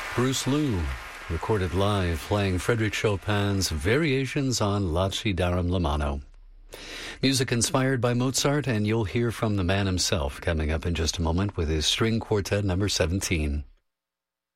Bruce Lou, recorded live playing Frédéric Chopin's Variations on Lacidarum Lamano. Music inspired by Mozart, and you'll hear from the man himself coming up in just a moment with his string quartet number 17.